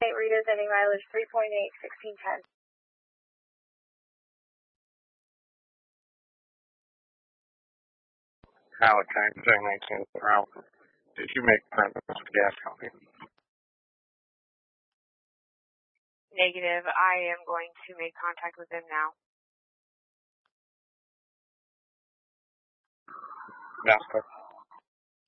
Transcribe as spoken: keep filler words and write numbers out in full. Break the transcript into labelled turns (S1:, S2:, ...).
S1: Rita's ending mileage three point eight, sixteen ten.
S2: Valentine, saying nineteen around. Did you make friends with the gas company?
S3: Negative. I am going to make contact with them now.
S2: Master.